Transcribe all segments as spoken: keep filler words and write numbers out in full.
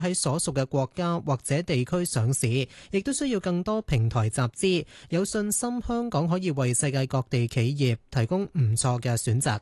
喺所屬嘅國家或者地區上市，亦都需要更多平台集資。有信心香港可以為世界各地企業提供唔錯嘅選擇。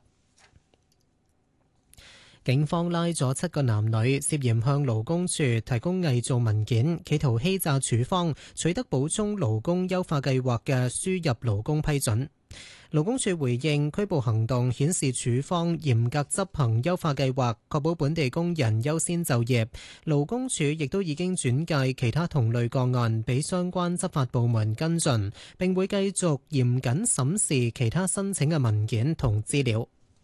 警方拉咗七個男女，涉嫌向勞工處提供偽造文件，企圖欺詐處方，取得補充勞工優化計劃嘅輸入勞工批准。勞工處回應拘捕行動顯示處方嚴格執行優化計劃，確保本地工人優先就業。勞工處亦都已經轉介其他同類個案俾相關執法部門跟進，並會繼續嚴謹審視其他申請嘅文件同資料。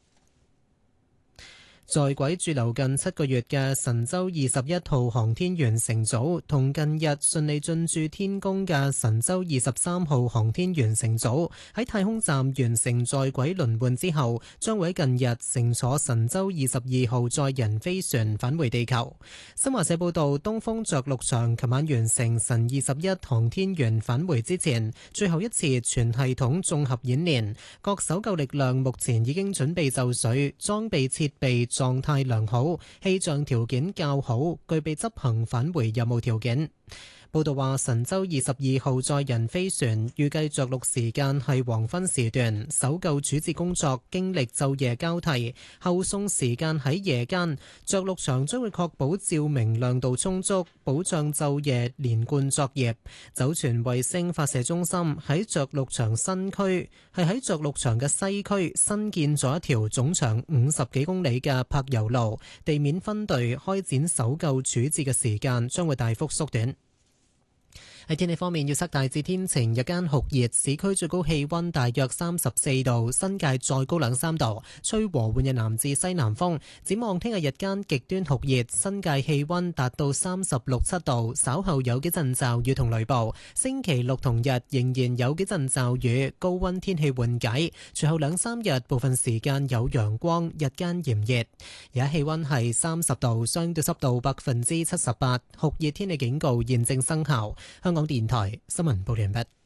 在軌駐留近七個月嘅神舟二十一號航天員乘組，同近日順利進駐天宮嘅神舟二十三號航天員乘組，喺太空站完成在軌輪換之後，將會喺近日乘坐神舟二十二號載人飛船返回地球。新華社報道，東風着陸場琴晚完成神二十一航天員返回之前最後一次全系統綜合演練，各搜救力量目前已經準備就緒，裝備設備狀態良好，氣象條件較好，具備執行返回任務條件。報道話，神舟二十二號載人飛船預計着陸時間係黃昏時段，搜救處置工作經歷晝夜交替，後送時間喺夜間。着陸場將會確保照明亮度充足，保障晝夜連貫作業。酒泉衛星發射中心喺着陸場新區，係喺着陸場嘅西區新建咗一條總長五十幾公里嘅柏油路，地面分隊開展搜救處置嘅時間將會大幅縮短。喺天氣方面，預測大致天晴，日間酷熱，市區最高氣溫大約三十四度，新界再高兩三度，吹和緩嘅南至西南風。展望聽日日間極端酷熱，新界氣溫達到三十六七度，稍後有幾陣驟雨同雷暴。星期六同日仍然有幾陣驟雨，高溫天氣緩解。隨後兩三日部分時間有陽光，日間炎熱。而家氣溫係三十度，相對濕度百分之七十八，酷熱天氣警告現正生效。香港電台新聞報完畢。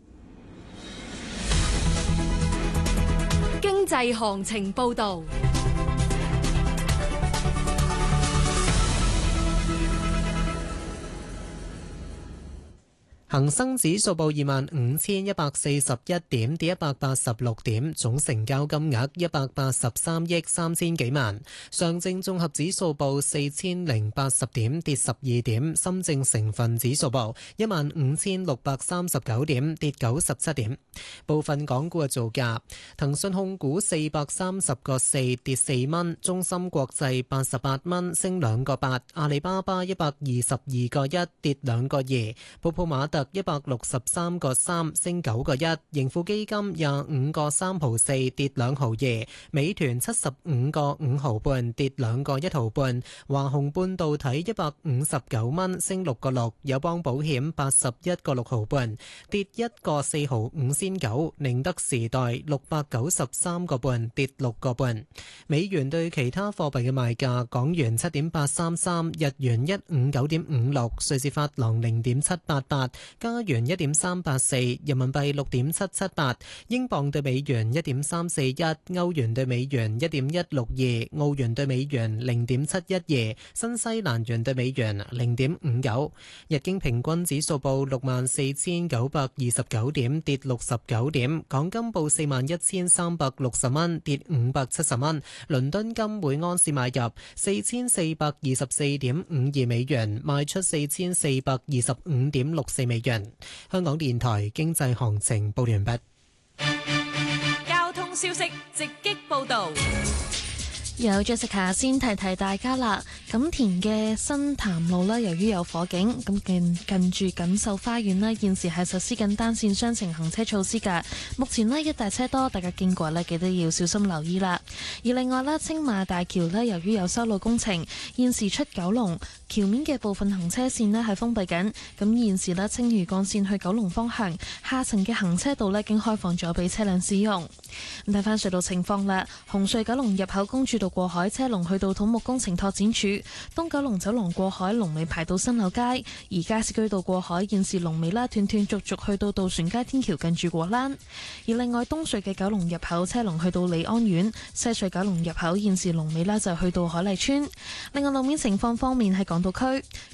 經濟行情報道。 恒生指數報二萬五千一百四十一點，跌一百八十六點，總成交金額一百八十三億三千幾萬。上證綜合指數報四千零八十點，跌十二點。深證成分指數報一萬五千六百三十九點，跌九十七點。部分港股嘅造價：騰訊控股四百三十個四，跌四蚊；中芯國際八十八蚊，升兩個八；阿里巴巴一百二十二個一，跌兩個二；普普馬特一百六十三個三，升九個一；盈富基金廿五個三毫四，跌兩毫二；美團七十五個五毫半，跌兩個一毫半；華虹半導體一百五十九蚊，升六個六；友邦保險八十一個六毫半，跌一個四毫五仙九；寧德時代六百九十三個半，跌六個半。美元對其他貨幣嘅賣價：港元七點八三三，日元一五九點五六，瑞士法郎零點七八八。加元一點三八四，人民幣六點七七八，英鎊對美元一點三四一，歐元對美元一點一六二，澳元對美元零點七一二，新西蘭元對美元零點五九。日經平均指數報六萬四千九百二十九點，跌六十九點。港金報四萬一千三百六十蚊，跌五百七十蚊。倫敦金每安士買入四千四百二十四點五二美元，賣出四千四百二十五點六四美元。香港電台經濟行情報完畢。 交通消息直擊報道。 有 Jessica 先提提大家啦，錦田嘅新潭路呢，由於有火警，咁近近住錦繡花園呢，現時係實施緊單線雙程行車措施㗎。目前呢，一大車多，大家經過呢，記得要小心留意啦。而另外呢，青馬大橋呢，由於有修路工程，現時出九龍橋面嘅部分行車線呢係封閉緊。咁現時呢，青嶼幹線去九龍方向下層嘅行車道呢，已經開放咗俾車輛使用。咁睇翻隧道情況啦，紅隧九龍入口公主道過海車龍去到土木工程拓展處，東九龍走廊過海龍尾排到新柳街，而加士居道過海現時龍尾啦斷斷續續去到渡船街天橋近住果欄。而另外東隧嘅九龍入口車龍去到利安苑，西隧九龍入口現時龍尾啦就去到海麗村。另外路面情況方面喺港港島區。